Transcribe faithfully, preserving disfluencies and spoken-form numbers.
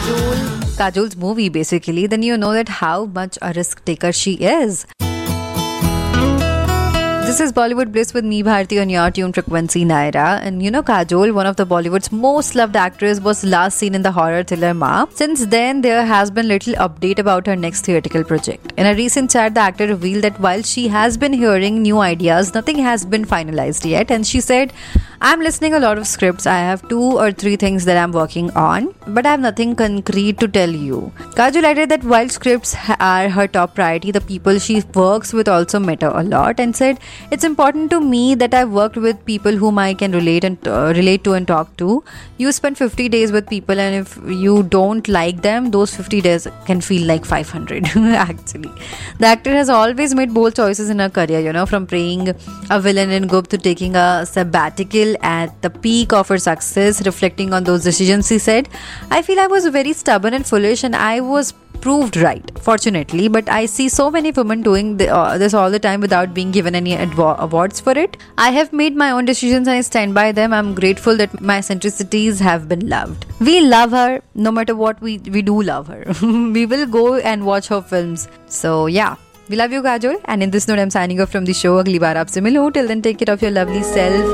Kajol, Kajol's movie basically, then you know that how much a risk taker she is. This is Bollywood Bliss with me, Bharti, on your tune frequency, Naira. And you know, Kajol, one of the Bollywood's most loved actors, was last seen in the horror thriller Ma. Since then, there has been little update about her next theatrical project. In a recent chat, the actor revealed that while she has been hearing new ideas, nothing has been finalized yet. And she said, I'm listening a lot of scripts. I have two or three things that I'm working on, but I have nothing concrete to tell you. Kajol added that while scripts are her top priority, the people she works with also matter a lot, and said, it's important to me that I've worked with people whom I can relate and uh, relate to and talk to. You spend fifty days with people, and if you don't like them, those fifty days can feel like five hundred actually. The actor has always made bold choices in her career, you know, from playing a villain in Gup to taking a sabbatical at the peak of her success. Reflecting on those decisions, she said, I feel I was very stubborn and foolish, and I was proved right, fortunately, but I see so many women doing the, uh, this all the time without being given any advo- awards for it. I have made my own decisions and I stand by them. I'm grateful that my eccentricities have been loved. We love her. No matter what, we, we do love her. We will go and watch her films. So yeah, we love you, Kajol. And in this note, I'm signing off from the show. Agli baar aapse milo. Till then, take care of your lovely self.